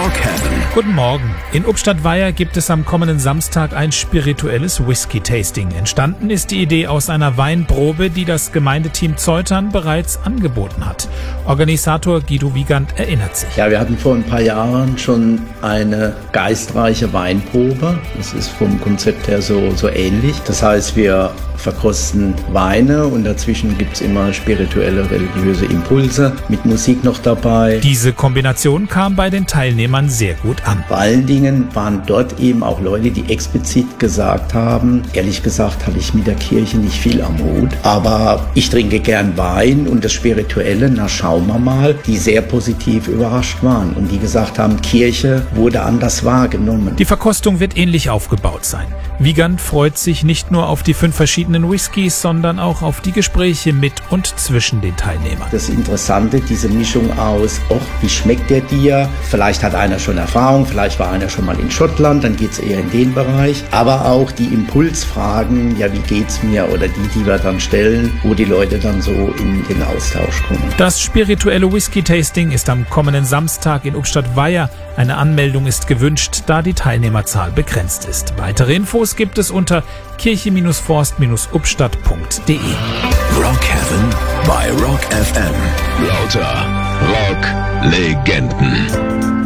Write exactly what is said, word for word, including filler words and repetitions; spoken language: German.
Rockhaven. Guten Morgen. In Ubstadt-Weiher gibt es am kommenden Samstag ein spirituelles Whisky-Tasting. Entstanden ist die Idee aus einer Weinprobe, die das Gemeindeteam Zeutern bereits angeboten hat. Organisator Guido Wiegand erinnert sich. Ja, wir hatten vor ein paar Jahren schon eine geistreiche Weinprobe. Das ist vom Konzept her so, so ähnlich. Das heißt, wir verkosten Weine und dazwischen gibt es immer spirituelle, religiöse Impulse mit Musik noch dabei. Diese Kombination kam bei den Teilnehmern sehr gut an. Vor allen Dingen waren dort eben auch Leute, die explizit gesagt haben, ehrlich gesagt hatte ich mit der Kirche nicht viel am Hut, aber ich trinke gern Wein und das Spirituelle, na schauen wir mal, die sehr positiv überrascht waren und die gesagt haben, Kirche wurde anders wahrgenommen. Die Verkostung wird ähnlich aufgebaut sein. Wiegand freut sich nicht nur auf die fünf verschiedenen Whiskys, sondern auch auf die Gespräche mit und zwischen den Teilnehmern. Das Interessante, diese Mischung aus, oh, wie schmeckt der dir? Vielleicht hat einer schon Erfahrung, vielleicht war einer schon mal in Schottland, dann geht es eher in den Bereich. Aber auch die Impulsfragen, ja, wie geht's mir? Oder die, die wir dann stellen, wo die Leute dann so in den Austausch kommen. Das spirituelle Whisky-Tasting ist am kommenden Samstag in Ubstadt-Weiher. Eine Anmeldung ist gewünscht, da die Teilnehmerzahl begrenzt ist. Weitere Infos gibt es unter kirche forst ubstadt punkt de. Rockhaven bei Rock F M. Lauter Rock-Legenden.